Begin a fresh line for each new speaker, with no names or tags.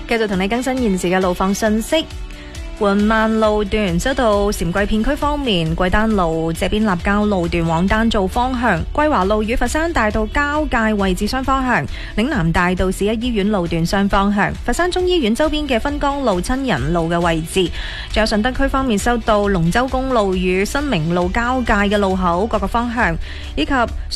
繼續同你更新現時嘅路況信息。緩慢路段收到禪桂片區方面，桂丹路這邊立交路段往丹灶方向，桂華路與佛山大道交界位置雙方向，嶺南大道市一醫院路段雙方向，佛山中醫院周邊嘅芬江路親仁路嘅位置。仲有順德區方面，收到龍舟公路與新明路交界嘅路口各個方向，以及